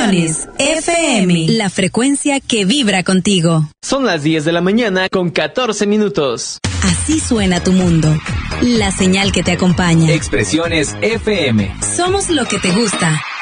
Expresiones FM, la frecuencia que vibra contigo. Son las 10 de la mañana con 14 minutos. Así suena tu mundo. La señal que te acompaña. Expresiones FM. Somos lo que te gusta.